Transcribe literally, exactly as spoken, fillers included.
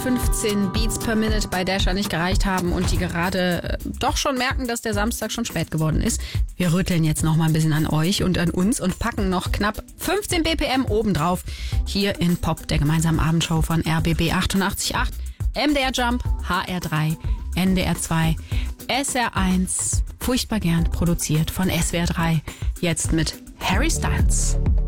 fünfzehn Beats per Minute bei Dasher nicht gereicht haben und die gerade äh, doch schon merken, dass der Samstag schon spät geworden ist. Wir rütteln jetzt noch mal ein bisschen an euch und an uns und packen noch knapp fünfzehn B P M obendrauf hier in Pop, der gemeinsamen Abendshow von R B B achtundachtzig Komma acht, M D R Jump, H R drei, N D R zwei, S R eins, furchtbar gern produziert von S W R drei, jetzt mit Harry Styles.